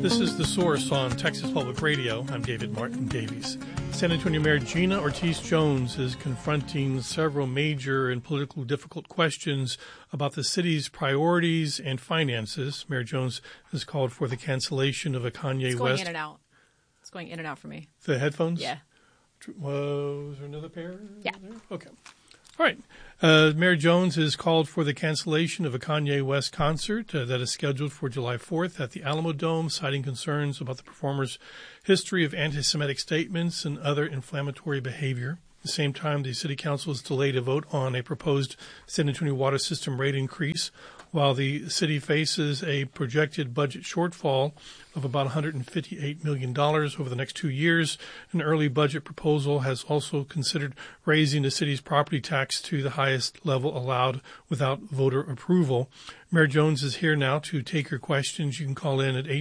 This is The Source on Texas Public Radio. I'm David Martin Davies. San Antonio Mayor Gina Ortiz Jones is confronting several major and politically difficult questions about the city's priorities and finances. Mayor Jones has called for the cancellation of a Kanye West. It's going in and out. It's going in and out for me. The headphones? Yeah. Was there another pair? Yeah. There? Okay. All right. Mayor Jones has called for the cancellation of a Kanye West concert that is scheduled for July 4th at the Alamo Dome, citing concerns about the performer's history of anti-Semitic statements and other inflammatory behavior. At the same time, the city council has delayed a vote on a proposed San Antonio water system rate increase, while the city faces a projected budget shortfall of about $158 million over the next 2 years. An early budget proposal has also considered raising the city's property tax to the highest level allowed without voter approval. Mayor Jones is here now to take your questions. You can call in at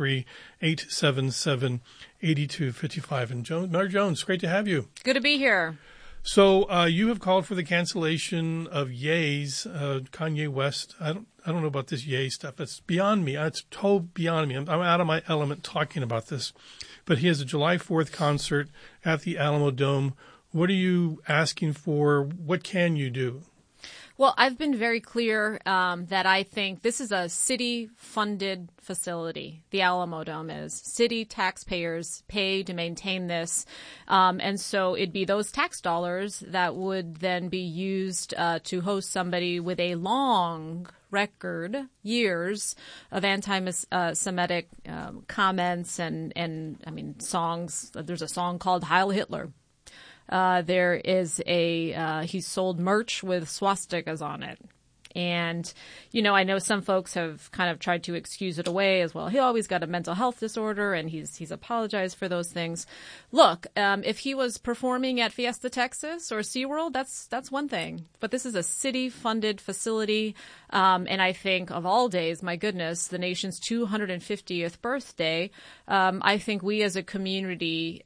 833-877-8255. And Mayor Jones, great to have you. Good to be here. So you have called for the cancellation of Ye's Kanye West. I don't know about this Ye stuff. It's beyond me. It's totally beyond me. I'm out of my element talking about this. But he has a July 4th concert at the Alamo Dome. What are you asking for? What can you do? Well, I've been very clear that I think this is a city-funded facility. The Alamo Dome is. City taxpayers pay to maintain this. And so it'd be those tax dollars that would then be used to host somebody with a long record, years of anti-Semitic comments and songs. There's a song called Heil Hitler. There is he sold merch with swastikas on it. And, I know some folks have kind of tried to excuse it away as well. He always got a mental health disorder and he's apologized for those things. Look, if he was performing at Fiesta Texas or SeaWorld, that's one thing. But this is a city funded facility. And I think of all days, my goodness, the nation's 250th birthday. I think we as a community,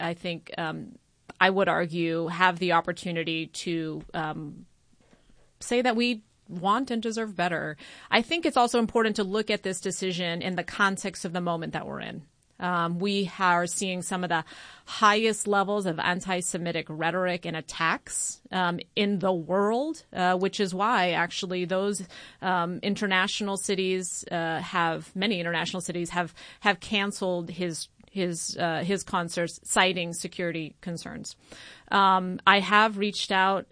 I would argue, have the opportunity to say that we want and deserve better. I think it's also important to look at this decision in the context of the moment that we're in. We are seeing some of the highest levels of anti-Semitic rhetoric and attacks in the world, which is why actually those international cities many international cities have canceled his concerts, citing security concerns. I have reached out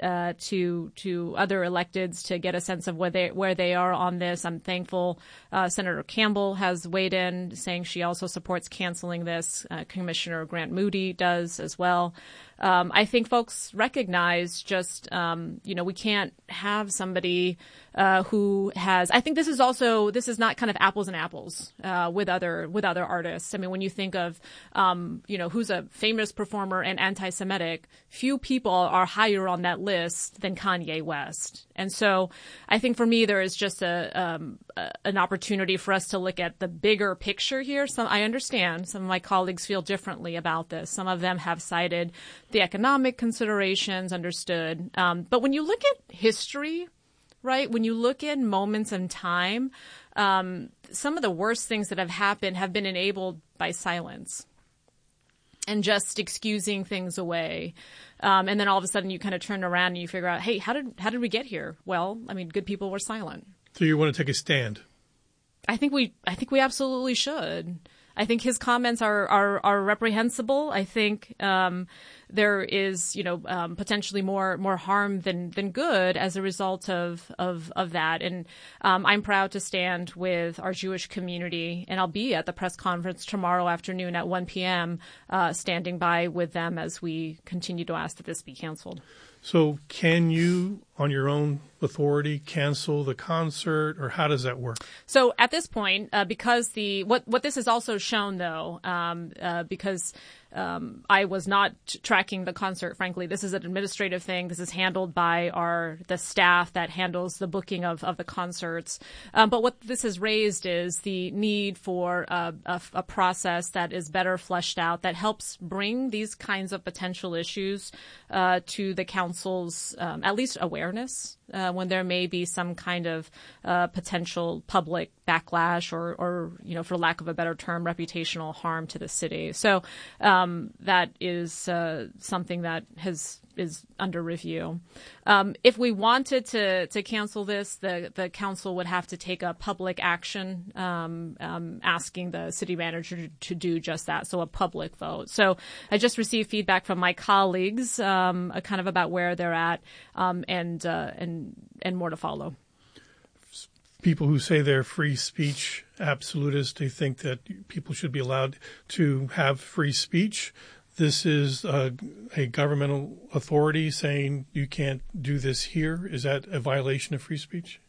to other electeds to get a sense of where they are on this. I'm thankful Senator Campbell has weighed in, saying she also supports canceling this. Commissioner Grant Moody does as well. I think folks recognize just, we can't have somebody who has. I think this is not kind of apples and apples with other artists. I mean, when you think of who's a famous performer and anti-Semitic, few people are higher on that list than Kanye West. And so I think for me there is just an opportunity for us to look at the bigger picture here. I understand some of my colleagues feel differently about this. Some of them have cited the economic considerations, understood. But when you look at history, right, when you look at moments in time, some of the worst things that have happened have been enabled by silence and just excusing things away. And then all of a sudden you kind of turn around and you figure out, hey, how did we get here? Well, I mean, good people were silent. So you want to take a stand? I think we absolutely should. I think his comments are reprehensible. I think there is potentially more harm than good as a result of that. And I'm proud to stand with our Jewish community, and I'll be at the press conference tomorrow afternoon at 1 p.m. Standing by with them as we continue to ask that this be canceled. So can you, on your own authority, cancel the concert, or how does that work? So at this point, because what this has also shown, though, because I was not tracking the concert, frankly. This is an administrative thing. This is handled by the staff that handles the booking of the concerts. But what this has raised is the need for a process that is better fleshed out, that helps bring these kinds of potential issues to the council's at least awareness when there may be some kind of potential public backlash or for lack of a better term, reputational harm to the city. So that is something that is under review. If we wanted to cancel this, the council would have to take a public action asking the city manager to do just that, so a public vote. So I just received feedback from my colleagues kind of about where they're at and more to follow. People who say they're free speech absolutists, they think that people should be allowed to have free speech. This is a governmental authority saying you can't do this here. Is that a violation of free speech?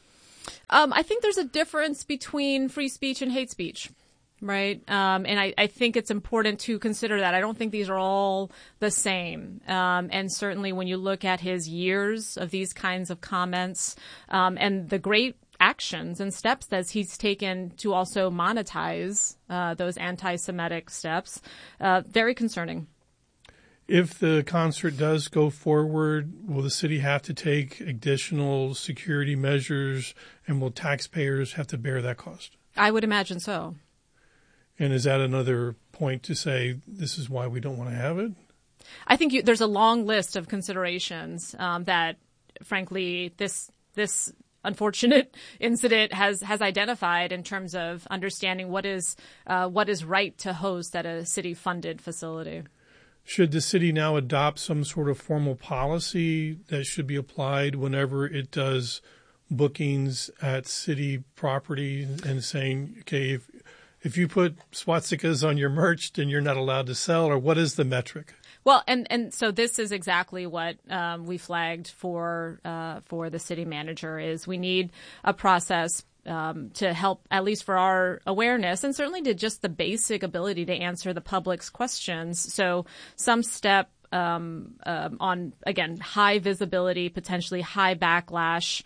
I think there's a difference between free speech and hate speech, right? And I think it's important to consider that. I don't think these are all the same. And certainly when you look at his years of these kinds of comments and the great actions and steps that he's taken to also monetize those anti-Semitic steps, very concerning. If the concert does go forward, will the city have to take additional security measures, and will taxpayers have to bear that cost? I would imagine so. And is that another point to say this is why we don't want to have it? I think there's a long list of considerations that, frankly, this unfortunate incident has identified in terms of understanding what is right to host at a city-funded facility. Should the city now adopt some sort of formal policy that should be applied whenever it does bookings at city property and saying, okay, if you put swastikas on your merch, then you're not allowed to sell, or what is the metric? Well, and so this is exactly what we flagged for the city manager is we need a process to help, at least for our awareness, and certainly to just the basic ability to answer the public's questions. So some step on, again, high visibility, potentially high backlash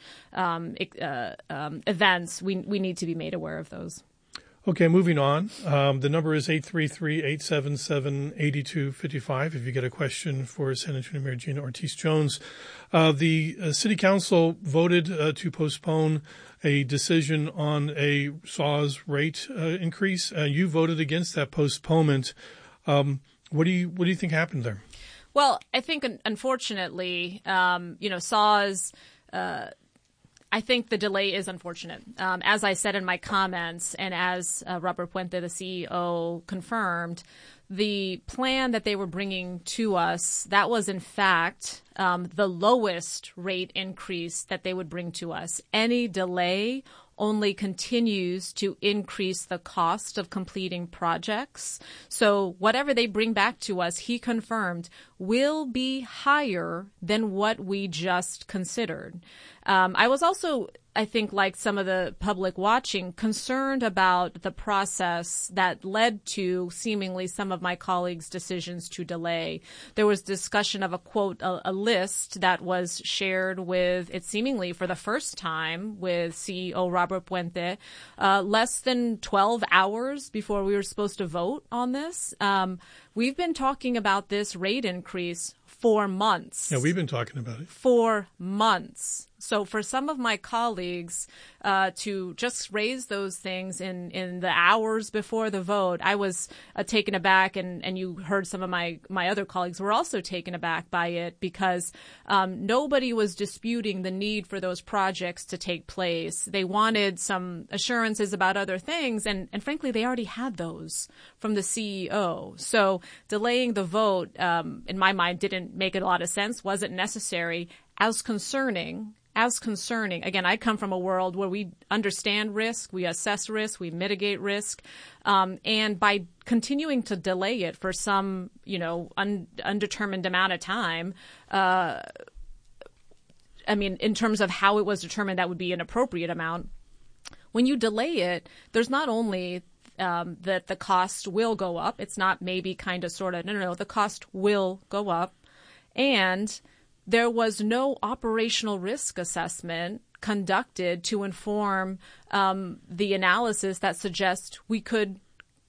events, we need to be made aware of those. Okay, moving on. The number is 833-877-8255 if you get a question for San Antonio Mayor Gina Ortiz-Jones. The City Council voted to postpone a decision on a SAWS rate increase. You voted against that postponement. What do you think happened there? Well, I think, unfortunately, SAWS I think the delay is unfortunate. As I said in my comments, and as Robert Puente, the CEO, confirmed, the plan that they were bringing to us, that was in fact the lowest rate increase that they would bring to us. Any delay only continues to increase the cost of completing projects. So whatever they bring back to us, he confirmed, will be higher than what we just considered. I was also, I think, like some of the public watching, concerned about the process that led to seemingly some of my colleagues' decisions to delay. There was discussion of a list that was shared with, it seemingly for the first time, with CEO Robert Puente, less than 12 hours before we were supposed to vote on this. We've been talking about this rate increase for months. Yeah, we've been talking about it. For months. So for some of my colleagues to just raise those things in the hours before the vote, I was taken aback, and you heard some of my other colleagues were also taken aback by it because nobody was disputing the need for those projects to take place. They wanted some assurances about other things, and frankly, they already had those from the CEO. So delaying the vote, in my mind, didn't make a lot of sense, wasn't necessary. As concerning, again, I come from a world where we understand risk, we assess risk, we mitigate risk, and by continuing to delay it for some, undetermined amount of time, in terms of how it was determined, that would be an appropriate amount. When you delay it, there's not only that the cost will go up. It's not maybe kind of sort of, no, the cost will go up. And there was no operational risk assessment conducted to inform the analysis that suggests we could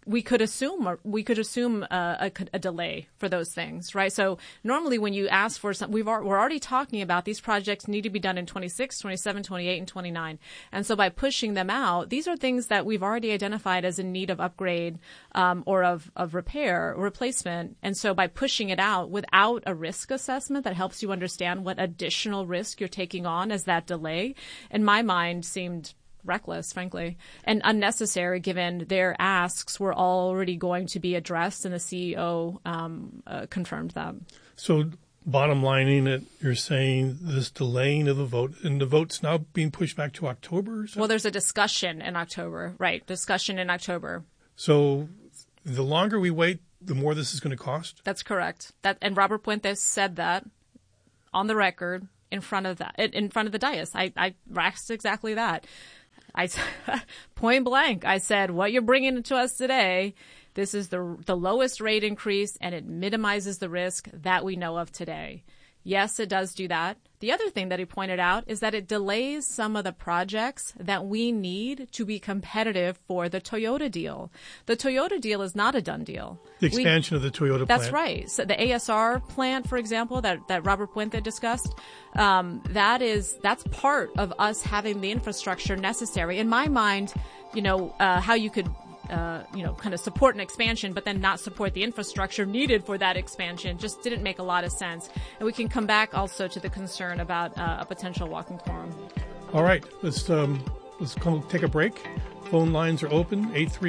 we could assume a delay for those things, right? So normally when you ask for we're already talking about these projects need to be done in 26, 27, 28, and 29. And so by pushing them out, these are things that we've already identified as in need of upgrade or of repair or replacement. And so by pushing it out without a risk assessment that helps you understand what additional risk you're taking on as that delay, in my mind, seemed reckless, frankly, and unnecessary given their asks were already going to be addressed, and the CEO confirmed that. So bottom lining it, you're saying this delaying of the vote, and the vote's now being pushed back to October? Well, there's a discussion in October, right? Discussion in October. So the longer we wait, the more this is going to cost? That's correct. And Robert Puentes said that on the record in front of the dais. I asked exactly that. I point blank, I said, what you're bringing to us today, this is the lowest rate increase, and it minimizes the risk that we know of today. Yes, it does do that. The other thing that he pointed out is that it delays some of the projects that we need to be competitive for the Toyota deal. The Toyota deal is not a done deal. The expansion of the Toyota plant. That's right. So the ASR plant, for example, that Robert Puente discussed, that's part of us having the infrastructure necessary. In my mind, how you could kind of support an expansion, but then not support the infrastructure needed for that expansion just didn't make a lot of sense. And we can come back also to the concern about a potential walking quorum. All right, let's take a break. Phone lines are open,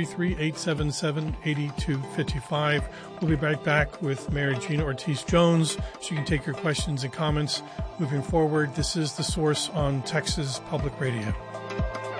833-877-8255. We'll be right back with Mayor Gina Ortiz-Jones. She can take your questions and comments moving forward. This is The Source on Texas Public Radio.